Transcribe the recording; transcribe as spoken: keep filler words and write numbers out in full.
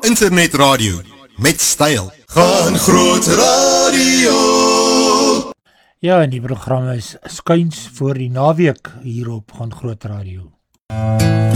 internetradio met styl. Gaan Groot Radio. Ja, en die program is skuins voor die naweek hier op Gaan Groot Radio.